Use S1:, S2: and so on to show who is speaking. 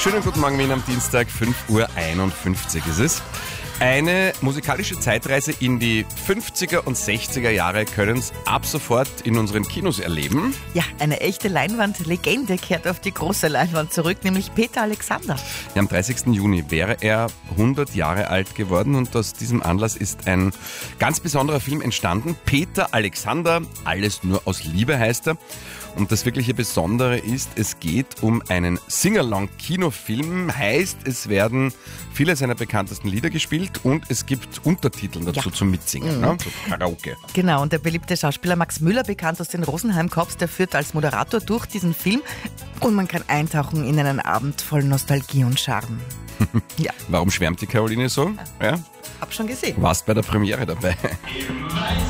S1: Schönen guten Morgen, Wien am Dienstag, 5:51 Uhr ist es. Eine musikalische Zeitreise in die 50er und 60er Jahre können es ab sofort in unseren Kinos erleben.
S2: Ja, eine echte Leinwandlegende kehrt auf die große Leinwand zurück, nämlich Peter Alexander.
S1: Ja, am 30. Juni wäre er 100 Jahre alt geworden und aus diesem Anlass ist ein ganz besonderer Film entstanden. Peter Alexander, alles nur aus Liebe heißt er. Und das wirkliche Besondere ist, es geht um einen Sing-Along-Kinofilm, heißt, es werden viele seiner bekanntesten Lieder gespielt und es gibt Untertitel dazu zum Mitsingen, ne? So Karaoke.
S2: Genau, und der beliebte Schauspieler Max Müller, bekannt aus den Rosenheim Cops, der führt als Moderator durch diesen Film und man kann eintauchen in einen Abend voll Nostalgie und Charme. Ja.
S1: Warum schwärmt die Caroline so? Ja?
S2: Hab schon gesehen.
S1: Warst bei der Premiere dabei?